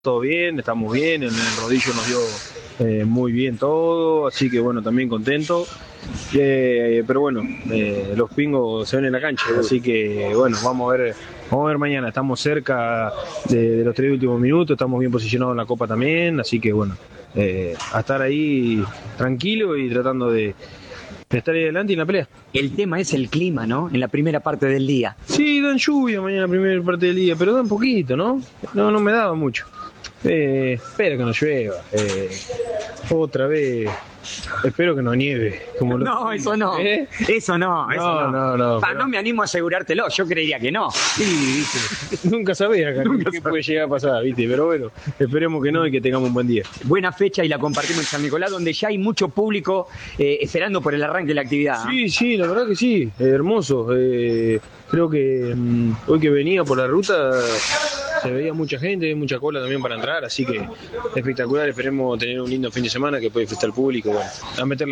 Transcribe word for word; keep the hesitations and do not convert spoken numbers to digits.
todo bien, estamos bien, en el rodillo nos dio eh, muy bien todo, así que bueno, también contento. Eh, pero bueno, eh, los pingos se ven en la cancha, así que bueno, vamos a ver, vamos a ver mañana. Estamos cerca de, de los tres últimos minutos, estamos bien posicionados en la Copa también, así que bueno, eh, a estar ahí tranquilo y tratando de, de estar ahí adelante y en la pelea. El tema es el clima, ¿no? En la primera parte del día. Sí, dan lluvia mañana, primera parte del día, pero dan poquito, ¿no? No, no me daba mucho. Eh, espero que no llueva. Eh, otra vez. Espero que no nieve. Como lo... No, eso no. ¿Eh? Eso no, eso No, no. no, no, Ah, pero- no me animo a asegurártelo, yo creería que no. Sí, viste. Nunca sabés acá Nunca qué sabés. puede llegar a pasar, viste. Pero bueno, esperemos que no y que tengamos un buen día. Buena fecha y la compartimos en San Nicolás, donde ya hay mucho público eh, esperando por el arranque de la actividad. Sí, sí, la verdad que sí. Eh, hermoso. Eh, creo que mm, hoy que venía por la ruta se veía mucha gente, mucha cola también para entrar, así que espectacular. Esperemos tener un lindo fin de semana que puede estar el público. Bueno, a meterle